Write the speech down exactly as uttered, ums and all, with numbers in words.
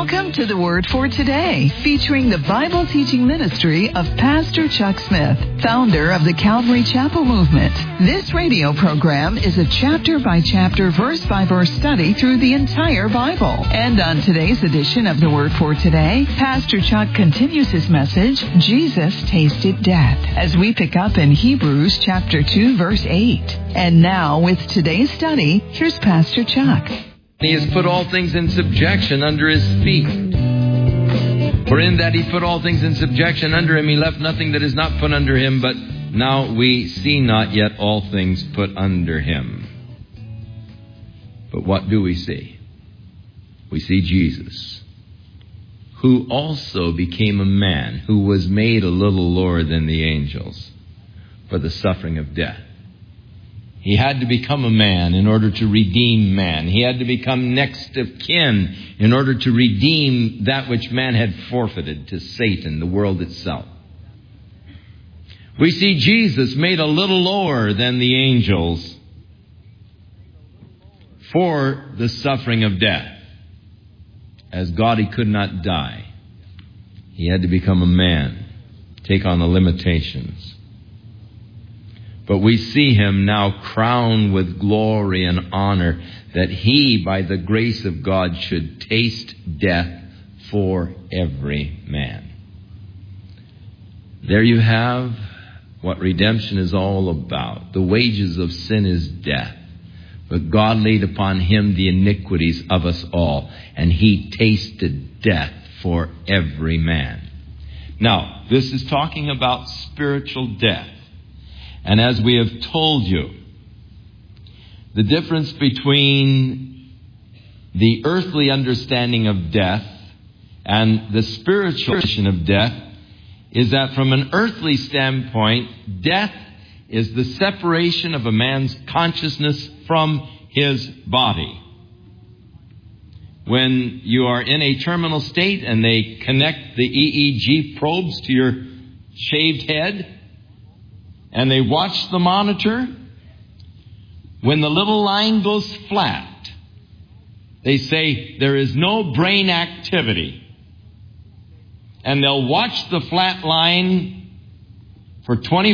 Welcome to the Word for Today, featuring the Bible teaching ministry of Pastor Chuck Smith, founder of the Calvary Chapel Movement. This radio program is a chapter-by-chapter, verse-by-verse study through the entire Bible. And on today's edition of the Word for Today, Pastor Chuck continues his message, Jesus Tasted Death, as we pick up in Hebrews chapter two, verse eight. And now, with today's study, here's Pastor Chuck. He has put all things in subjection under his feet. For in that he put all things in subjection under him, he left nothing that is not put under him. But now we see not yet all things put under him. But what do we see? We see Jesus, who also became a man, who was made a little lower than the angels for the suffering of death. He had to become a man in order to redeem man. He had to become next of kin in order to redeem that which man had forfeited to Satan, the world itself. We see Jesus made a little lower than the angels for the suffering of death. As God, he could not die. He had to become a man, take on the limitations. But we see him now crowned with glory and honor, that he, by the grace of God, should taste death for every man. There you have what redemption is all about. The wages of sin is death. But God laid upon him the iniquities of us all, and he tasted death for every man. Now, this is talking about spiritual death. And as we have told you, the difference between the earthly understanding of death and the spiritual understanding of death is that from an earthly standpoint, death is the separation of a man's consciousness from his body. When you are in a terminal state and they connect the E E G probes to your shaved head, and they watch the monitor, when the little line goes flat, they say there is no brain activity. And they'll watch the flat line for twenty